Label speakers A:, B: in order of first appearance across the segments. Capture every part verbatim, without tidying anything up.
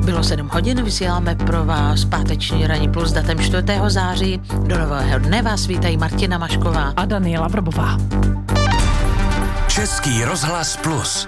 A: Bylo sedm hodin, vysíláme pro vás páteční Ranní plus datem čtvrtého září. Do nového dne vás vítají Martina Mašková
B: a Daniela Vrbová.
C: Český rozhlas plus.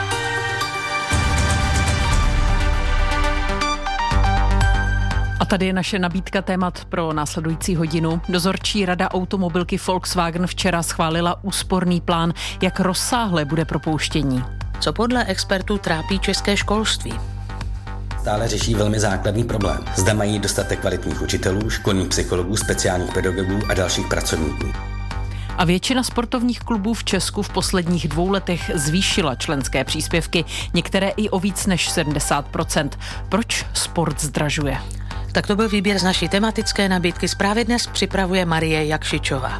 B: A tady je naše nabídka témat pro následující hodinu. Dozorčí rada automobilky Volkswagen včera schválila úsporný plán, jak rozsáhle bude propouštění.
A: Co podle expertů trápí české školství?
D: Stále řeší velmi základní problém. Zda mají dostatek kvalitních učitelů, školních psychologů, speciálních pedagogů a dalších pracovníků.
B: A většina sportovních klubů v Česku v posledních dvou letech zvýšila členské příspěvky, některé i o víc než sedmdesát procent. Proč sport zdražuje?
A: Tak to byl výběr z naší tematické nabídky. Zprávy dnes připravuje Marie Jakšičová.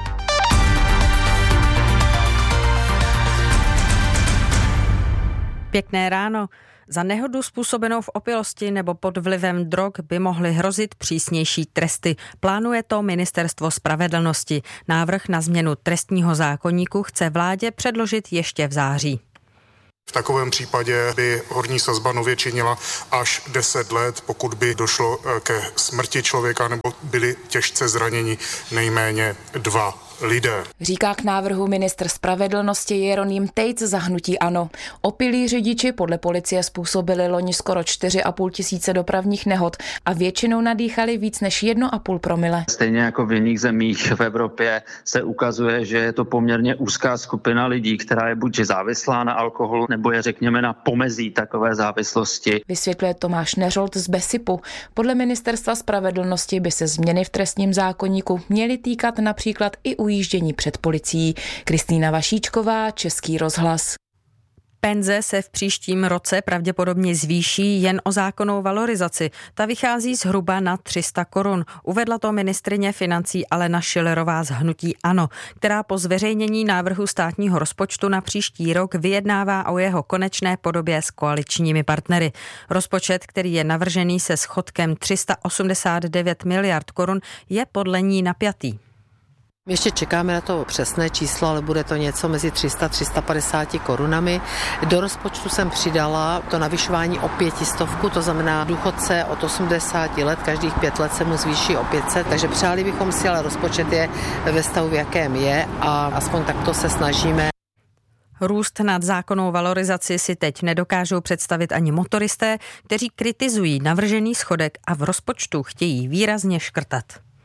E: Pěkné ráno. Za nehodu způsobenou v opilosti nebo pod vlivem drog by mohly hrozit přísnější tresty. Plánuje to Ministerstvo spravedlnosti. Návrh na změnu trestního zákoníku chce vládě předložit ještě v září.
F: V takovém případě by horní sazba nově činila až deset let, pokud by došlo ke smrti člověka nebo byli těžce zraněni nejméně dva lidé.
G: Říká k návrhu ministr spravedlnosti Jeroným Tejc za hnutí ANO. Opilí řidiči podle policie způsobili loni skoro čtyři a půl tisíce dopravních nehod a většinou nadýchali víc než jedno a půl promile.
H: Stejně jako v jiných zemích v Evropě se ukazuje, že je to poměrně úzká skupina lidí, která je buď závislá na alkoholu, nebo je řekněme na pomezí takové závislosti.
G: Vysvětluje Tomáš Neřolt z Besipu. Podle ministerstva spravedlnosti by se změny v trestním zákoníku měly týkat například i u ujíždění před policií. Kristýna Vašíčková, Český rozhlas.
E: Penze se v příštím roce pravděpodobně zvýší jen o zákonnou valorizaci. Ta vychází zhruba na tři sta korun. Uvedla to ministryně financí Alena Schillerová z hnutí ANO, která po zveřejnění návrhu státního rozpočtu na příští rok vyjednává o jeho konečné podobě s koaličními partnery. Rozpočet, který je navržený se schodkem tři sta osmdesát devět miliard korun, je podle ní napjatý.
I: Ještě čekáme na to přesné číslo, ale bude to něco mezi tři sta a tři sta padesát korunami. Do rozpočtu jsem přidala to navyšování o pětistovku, to znamená důchodce od osmdesáti let, každých pět let se mu zvýší o pět set, takže přáli bychom si, ale rozpočet je ve stavu, v jakém je a aspoň takto se snažíme.
E: Růst nad zákonnou valorizaci si teď nedokážou představit ani motoristé, kteří kritizují navržený schodek a v rozpočtu chtějí výrazně škrtat.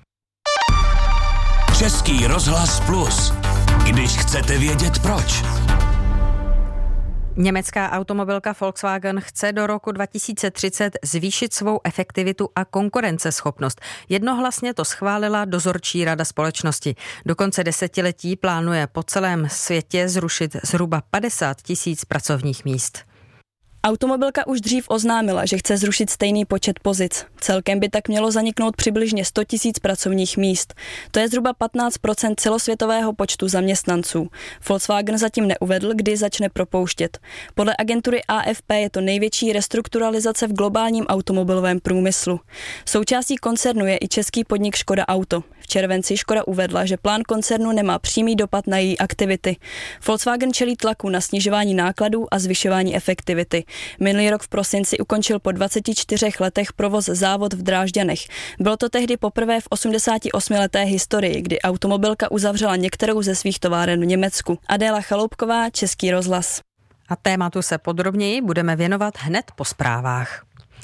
C: Český rozhlas plus. Když chcete vědět proč.
E: Německá automobilka Volkswagen chce do roku dva tisíce třicet zvýšit svou efektivitu a konkurenceschopnost. Jednohlasně to schválila dozorčí rada společnosti. Do konce desetiletí plánuje po celém světě zrušit zhruba padesát tisíc pracovních míst.
J: Automobilka už dřív oznámila, že chce zrušit stejný počet pozic. Celkem by tak mělo zaniknout přibližně sto tisíc pracovních míst. To je zhruba patnáct procent celosvětového počtu zaměstnanců. Volkswagen zatím neuvedl, kdy začne propouštět. Podle agentury A F P je to největší restrukturalizace v globálním automobilovém průmyslu. Součástí koncernu je i český podnik Škoda Auto. V červenci Škoda uvedla, že plán koncernu nemá přímý dopad na její aktivity. Volkswagen čelí tlaku na snižování nákladů a zvyšování efektivity. Minulý rok v prosinci ukončil po dvaceti čtyřech letech provoz závod v Drážďanech. Bylo to tehdy poprvé v osmdesátiosmileté historii, kdy automobilka uzavřela některou ze svých továren v Německu. Adéla Chaloupková, Český rozhlas.
E: A tématu se podrobněji budeme věnovat hned po zprávách.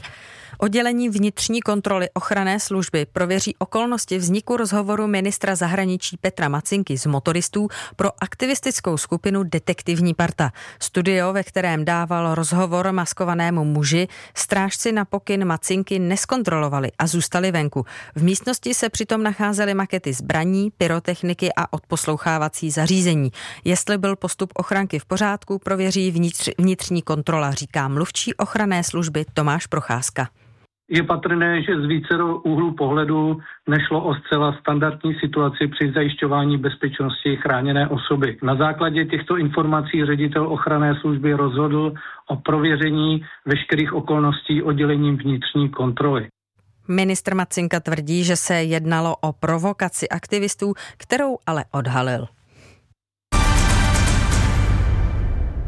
E: Oddělení vnitřní kontroly ochranné služby prověří okolnosti vzniku rozhovoru ministra zahraničí Petra Macinky z motoristů pro aktivistickou skupinu Detektivní parta. Studio, ve kterém dával rozhovor maskovanému muži, strážci na pokyn Macinky neskontrolovali a zůstali venku. V místnosti se přitom nacházely makety zbraní, pyrotechniky a odposlouchávací zařízení. Jestli byl postup ochranky v pořádku, prověří vnitř, vnitřní kontrola, říká mluvčí ochranné služby Tomáš Procházka.
K: Je patrné, že z vícero úhlů pohledu nešlo o zcela standardní situaci při zajišťování bezpečnosti chráněné osoby. Na základě těchto informací ředitel ochranné služby rozhodl o prověření veškerých okolností oddělením vnitřní kontroly.
E: Ministr Macinka tvrdí, že se jednalo o provokaci aktivistů, kterou ale odhalil.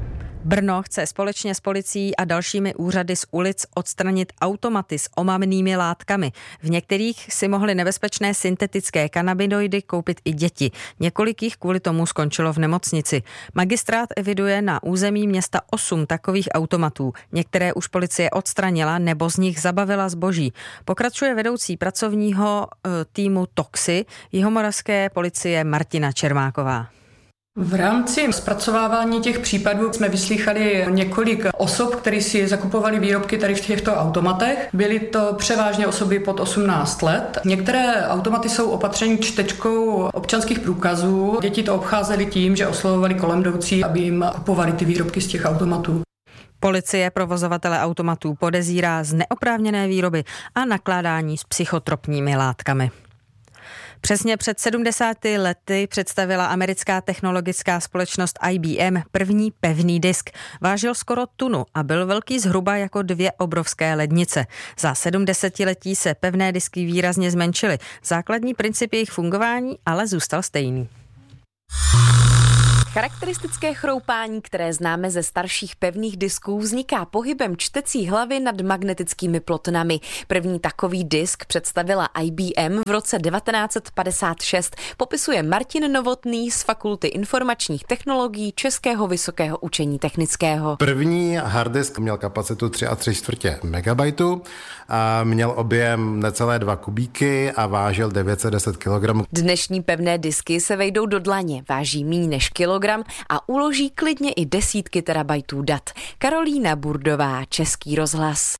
E: Brno chce společně s policií a dalšími úřady z ulic odstranit automaty s omamnými látkami. V některých si mohly nebezpečné syntetické kanabinoidy koupit i děti. Několik jich kvůli tomu skončilo v nemocnici. Magistrát eviduje na území města osm takových automatů. Některé už policie odstranila nebo z nich zabavila zboží. Pokračuje vedoucí pracovního týmu Toxy jihomoravské policie Martina Čermáková.
L: V rámci zpracovávání těch případů jsme vyslýchali několik osob, které si zakupovali výrobky tady v těchto automatech. Byly to převážně osoby pod osmnáct let. Některé automaty jsou opatřeny čtečkou občanských průkazů. Děti to obcházely tím, že oslovovali kolem jdoucí, aby jim kupovali ty výrobky z těch automatů.
E: Policie provozovatele automatů podezírá z neoprávněné výroby a nakládání s psychotropními látkami. Přesně před sedmdesáti lety představila americká technologická společnost I B M první pevný disk. Vážil skoro tunu a byl velký zhruba jako dvě obrovské lednice. Za sedmdesetiletí se pevné disky výrazně zmenšily. Základní princip jejich fungování ale zůstal stejný.
M: Charakteristické chroupání, které známe ze starších pevných disků, vzniká pohybem čtecí hlavy nad magnetickými plotnami. První takový disk představila I B M v roce devatenáct set padesát šest, popisuje Martin Novotný z Fakulty informačních technologií Českého vysokého učení technického.
N: První harddisk měl kapacitu tři a tři čtvrtě megabajtu, a měl objem necelé dva kubíky a vážil devět set deset kilogramů.
M: Dnešní pevné disky se vejdou do dlaně, váží míň než kilogram a uloží klidně i desítky terabajtů dat. Karolína Burdová, Český rozhlas.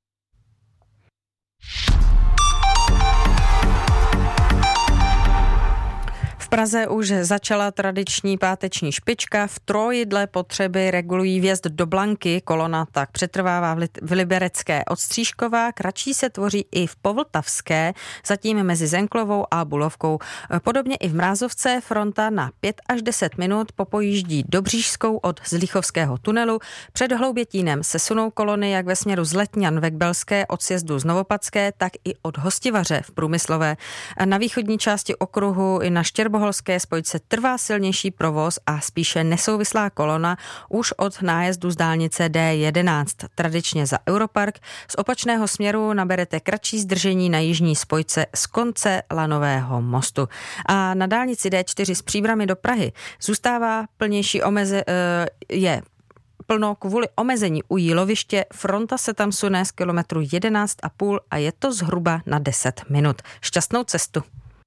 E: V Praze už začala tradiční páteční špička. V Troji dle potřeby regulují vjezd do Blanky. Kolona tak přetrvává v Liberecké od Stříškova. Kratší se tvoří i v Povltavské, zatím mezi Zenklovou a Bulovkou. Podobně i v Mrázovce fronta na pět až deset minut popojíždí Dobřížskou od Zlichovského tunelu. Před Hloubětínem se sunou kolony jak ve směru z Letňan ve Kbelské od sjezdu z Novopadské, tak i od Hostivaře v Průmyslové. Na východní části okruhu i na Štěrboholské spojce trvá silnější provoz a spíše nesouvislá kolona už od nájezdu z dálnice D jedenáct. Tradičně za Europark z opačného směru naberete kratší zdržení na jižní spojce z konce Lanového mostu. A na dálnici D čtyři z Příbrami do Prahy zůstává plnější omeze, je plno kvůli omezení u Jíloviště. Fronta se tam sune z kilometru jedenáct a půl a je to zhruba na deset minut. Šťastnou cestu.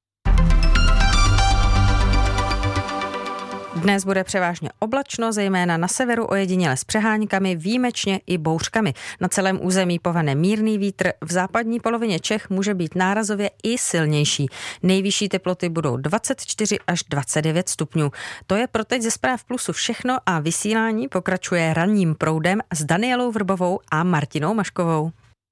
E: Dnes bude převážně oblačno, zejména na severu ojediněle s přeháňkami, výjimečně i bouřkami. Na celém území povane mírný vítr, v západní polovině Čech může být nárazově i silnější. Nejvyšší teploty budou dvacet čtyři až dvacet devět stupňů. To je pro teď ze Zpráv Plusu všechno a vysílání pokračuje ranním proudem s Danielou Vrbovou a Martinou Maškovou.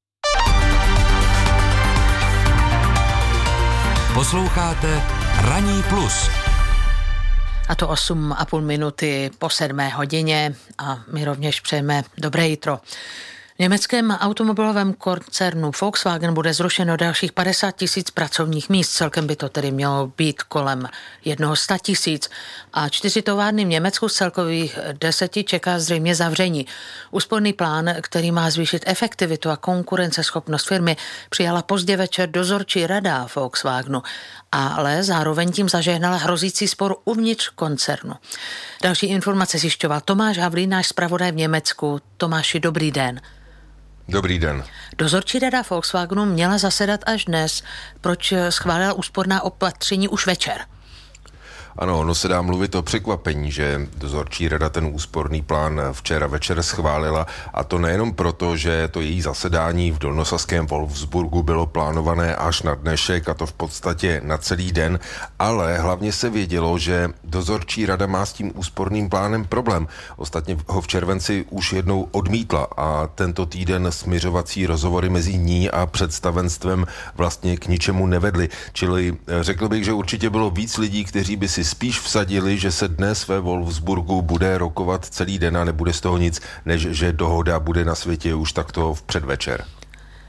C: Posloucháte Ranní plus.
A: A to osm a půl minuty po sedmé hodině a my rovněž přejeme dobré jitro. V německém automobilovém koncernu Volkswagen bude zrušeno dalších padesát tisíc pracovních míst. Celkem by to tedy mělo být kolem jednoho sta tisíc. A čtyři továrny v Německu z celkových deseti čeká zřejmě zavření. Úsporný plán, který má zvýšit efektivitu a konkurenceschopnost firmy, přijala pozdě večer dozorčí rada Volkswagenu. Ale zároveň tím zažehnala hrozící spor uvnitř koncernu. Další informace zjišťoval Tomáš Havlín, náš zpravodaj v Německu. Tomáši, dobrý den.
O: Dobrý den.
A: Dozorčí rada Volkswagenu měla zasedat až dnes. Proč schválila úsporná opatření už večer?
O: Ano, ono se dá mluvit o překvapení, že dozorčí rada ten úsporný plán včera večer schválila, a to nejenom proto, že to její zasedání v dolnosaském Wolfsburgu bylo plánované až na dnešek, a to v podstatě na celý den, ale hlavně se vědělo, že dozorčí rada má s tím úsporným plánem problém. Ostatně ho v červenci už jednou odmítla a tento týden smiřovací rozhovory mezi ní a představenstvem vlastně k ničemu nevedly. Čili řekl bych, že určitě bylo víc lidí, kteří by si spíš vsadili, že se dnes ve Wolfsburgu bude rokovat celý den a nebude z toho nic, než že dohoda bude na světě už takto v předvečer.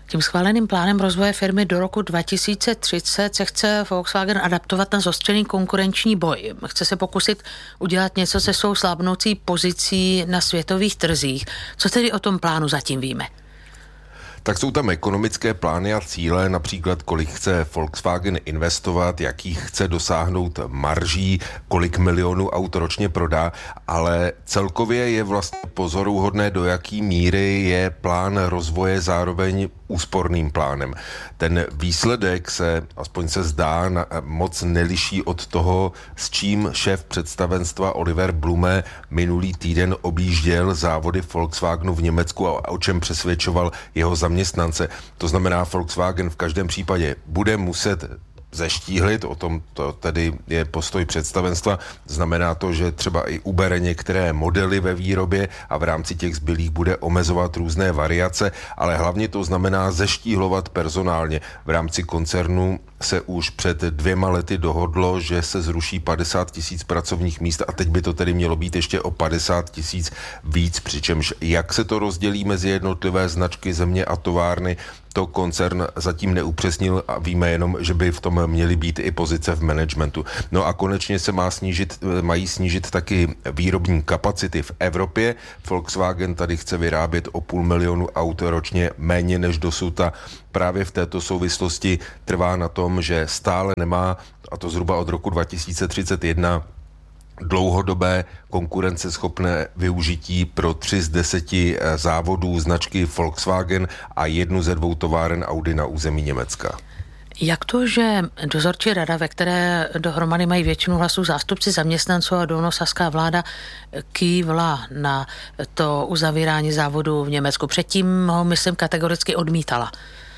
A: Tím schváleným plánem rozvoje firmy do roku dva tisíce třicet se chce Volkswagen adaptovat na zostřený konkurenční boj. Chce se pokusit udělat něco se svou slábnoucí pozicí na světových trzích. Co tedy o tom plánu zatím víme?
O: Tak jsou tam ekonomické plány a cíle, například kolik chce Volkswagen investovat, jakých chce dosáhnout marží, kolik milionů aut ročně prodá, ale celkově je vlastně pozoruhodné, do jaký míry je plán rozvoje zároveň úsporným plánem. Ten výsledek se, aspoň se zdá, moc neliší od toho, s čím šéf představenstva Oliver Blume minulý týden objížděl závody Volkswagenu v Německu a o čem přesvědčoval jeho zaměstnance. To znamená, Volkswagen v každém případě bude muset zeštíhlit, o tom to tedy je postoj představenstva. Znamená to, že třeba i ubere některé modely ve výrobě a v rámci těch zbylých bude omezovat různé variace, ale hlavně to znamená zeštíhlovat personálně. V rámci koncernu se už před dvěma lety dohodlo, že se zruší padesát tisíc pracovních míst a teď by to tedy mělo být ještě o padesát tisíc víc, přičemž jak se to rozdělí mezi jednotlivé značky, země a továrny, to koncern zatím neupřesnil a víme jenom, že by v tom měly být i pozice v managementu. No a konečně se má snížit, mají snížit taky výrobní kapacity v Evropě. Volkswagen tady chce vyrábět o půl milionu aut ročně méně než dosud a právě v této souvislosti trvá na tom, že stále nemá, a to zhruba od roku dva tisíce třicet jedna, dlouhodobé konkurenceschopné využití pro tři z deseti závodů značky Volkswagen a jednu ze dvou továren Audi na území Německa.
A: Jak to, že dozorčí rada, ve které dohromady mají většinu hlasů zástupci zaměstnanců a dolnosaská vláda, kývla na to uzavírání závodu v Německu? Předtím ho, myslím, kategoricky odmítala.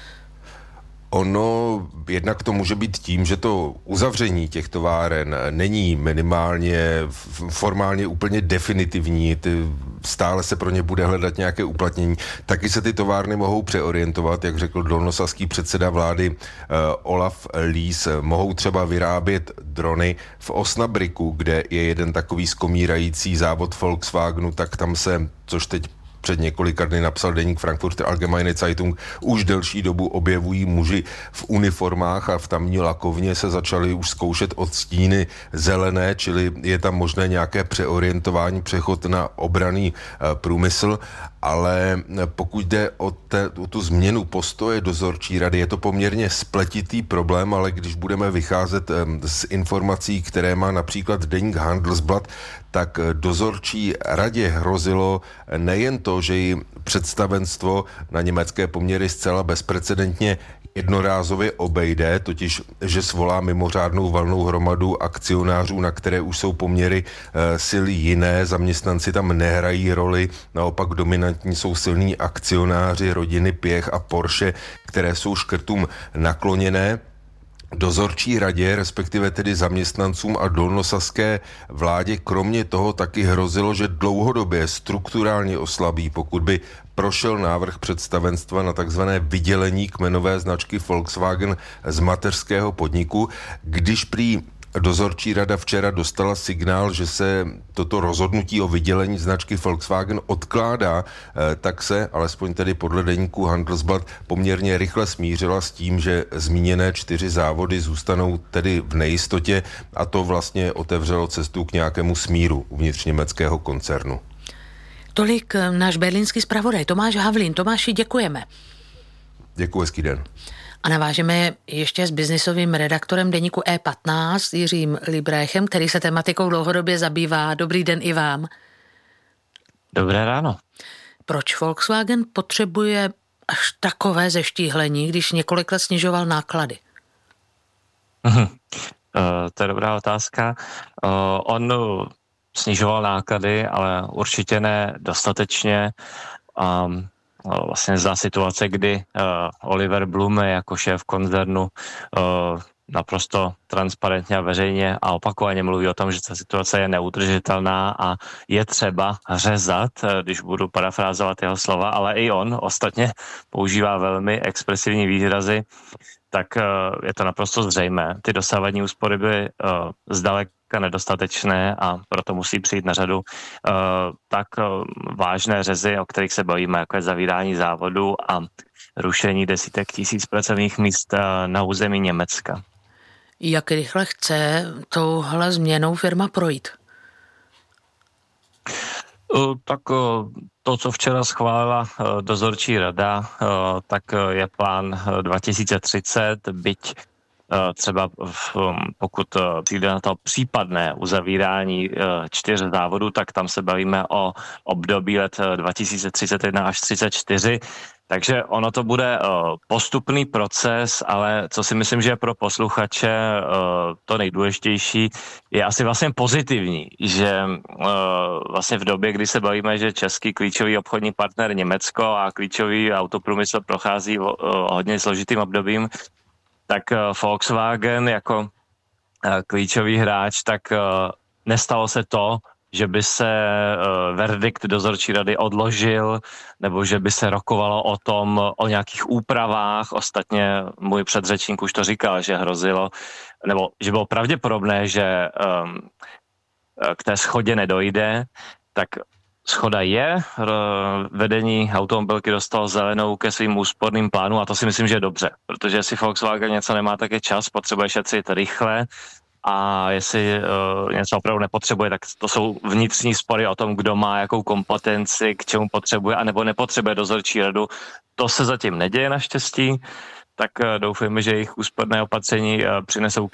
O: Ono jednak to může být tím, že to uzavření těch továren není minimálně formálně úplně definitivní, ty, stále se pro ně bude hledat nějaké uplatnění. Taky se ty továrny mohou přeorientovat, jak řekl dolnosaský předseda vlády uh, Olaf Lies, mohou třeba vyrábět drony v Osnabriku, kde je jeden takový skomírající závod Volkswagenu, tak tam se, což teď před několika dny napsal deník Frankfurter Allgemeine Zeitung, už delší dobu objevují muži v uniformách a v tamní lakovně se začaly už zkoušet odstíny zelené, čili je tam možné nějaké přeorientování, přechod na obranný e, průmysl, ale pokud jde o, te, o tu změnu postoje dozorčí rady, je to poměrně spletitý problém, ale když budeme vycházet e, z informací, které má například deník Handelsblatt, tak dozorčí radě hrozilo nejen to, že ji představenstvo na německé poměry zcela bezprecedentně jednorázově obejde, totiž, že svolá mimořádnou valnou hromadu akcionářů, na které už jsou poměry e, sily jiné, zaměstnanci tam nehrají roli, naopak dominantní jsou silní akcionáři rodiny Piech a Porsche, které jsou škrtům nakloněné. Dozorčí radě, respektive tedy zaměstnancům a dolnosaské vládě kromě toho taky hrozilo, že dlouhodobě strukturálně oslabí, pokud by prošel návrh představenstva na takzvané vydělení kmenové značky Volkswagen z mateřského podniku, když prý dozorčí rada včera dostala signál, že se toto rozhodnutí o vydělení značky Volkswagen odkládá, tak se, alespoň tedy podle deníku Handelsblatt, poměrně rychle smířila s tím, že zmíněné čtyři závody zůstanou tedy v nejistotě a to vlastně otevřelo cestu k nějakému smíru uvnitř německého koncernu.
A: Tolik náš berlínský zpravodaj Tomáš Havlín. Tomáši, děkujeme.
O: Děkuji, hezký den.
A: A navážeme ještě s biznisovým redaktorem deníku E patnáct Jiřím Librechem, který se tematikou dlouhodobě zabývá. Dobrý den i vám.
P: Dobré ráno.
A: Proč Volkswagen potřebuje až takové zeštíhlení, když několik let snižoval náklady?
P: Uh, to je dobrá otázka. Uh, on snižoval náklady, ale určitě ne dostatečně. Um, vlastně za situace, kdy uh, Oliver Blume jako šéf koncernu uh, naprosto transparentně a veřejně a opakovaně mluví o tom, že ta situace je neudržitelná a je třeba řezat, když budu parafrázovat jeho slova, ale i on ostatně používá velmi expresivní výrazy, tak uh, je to naprosto zřejmé. Ty dosávadní úspory byly uh, zdaleka zkrátka nedostatečné a proto musí přijít na řadu tak vážné řezy, o kterých se bavíme, jako je zavírání závodu a rušení desítek tisíc pracovních míst na území Německa.
A: Jak rychle chce touhle změnou firma projít?
P: Tak to, co včera schválila dozorčí rada, tak je plán dva tisíce třicet, byť třeba pokud přijde na to případné uzavírání čtyř závodů, tak tam se bavíme o období let dva tisíce třicet jedna až třicet čtyři. Takže ono to bude postupný proces, ale co si myslím, že je pro posluchače to nejdůležitější, je asi vlastně pozitivní, že vlastně v době, kdy se bavíme, že český klíčový obchodní partner Německo a klíčový autoprůmysl prochází hodně složitým obdobím, tak Volkswagen jako klíčový hráč, tak nestalo se to, že by se verdikt dozorčí rady odložil, nebo že by se rokovalo o tom, o nějakých úpravách. Ostatně můj předřečník už to říkal, že hrozilo, nebo že bylo pravděpodobné, že k té shodě nedojde, tak schoda je, vedení automobilky dostalo zelenou ke svým úsporným plánům a to si myslím, že je dobře, protože jestli Volkswagen něco nemá, tak je čas, potřebuje šetřit rychle a jestli uh, něco opravdu nepotřebuje, tak to jsou vnitřní spory o tom, kdo má jakou kompetenci, k čemu potřebuje a nebo nepotřebuje dozorčí radu. To se zatím neděje naštěstí, tak uh, doufujeme, že jejich úsporné opatření uh, přinesou